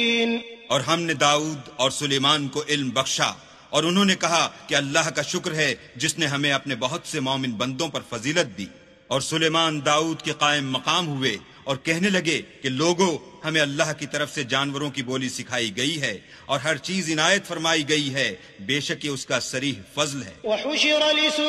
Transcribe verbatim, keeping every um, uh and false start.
और हमने दाऊद और सुलेमान को इल्म बख्शा और उन्होंने कहा कि अल्लाह का शुक्र है जिसने हमें अपने बहुत से मोमिन बंदों पर फजीलत दी। और सुलेमान दाऊद के कायम मकाम हुए और कहने लगे कि लोगों, हमें अल्लाह की तरफ से जानवरों की बोली सिखाई गई है और हर चीज इनायत फरमाई गई है, बेशक ये उसका सरीह फजल है।